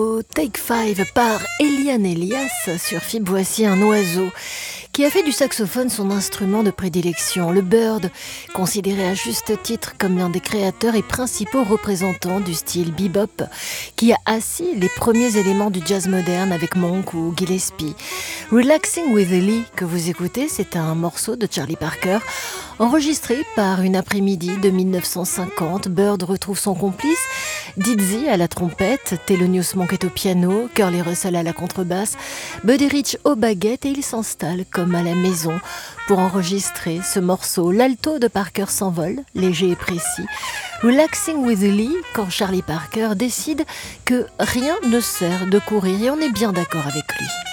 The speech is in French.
Take 5 par Eliane Elias sur FIB. Voici un oiseau qui a fait du saxophone son instrument de prédilection, le bird, considéré à juste titre comme l'un des créateurs et principaux représentants du style bebop, qui a assis les premiers éléments du jazz moderne avec Monk ou Gillespie. Relaxing with Lee, que vous écoutez, c'est un morceau de Charlie Parker, enregistré par une après-midi de 1950. Bird retrouve son complice, Dizzy à la trompette, Thelonious Monk est au piano, Curly Russell à la contrebasse, Buddy Rich aux baguettes et il s'installe comme à la maison pour enregistrer ce morceau. L'alto de Parker s'envole, léger et précis. Relaxing with Lee, quand Charlie Parker décide que rien ne sert de courir, et on est bien d'accord avec lui.